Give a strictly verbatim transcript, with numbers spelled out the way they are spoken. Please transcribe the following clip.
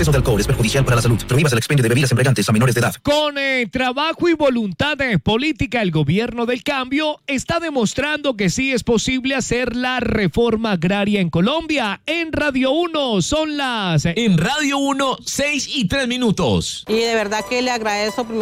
exceso de alcohol es perjudicial para la salud. Prohíbas el expendio de bebidas embriagantes a menores de edad. Con eh, trabajo y voluntad de política, el gobierno del cambio está demostrando que sí es posible hacer la reforma agraria en Colombia. En Radio uno son las... En Radio uno, seis y tres minutos. Y de verdad que le agradezco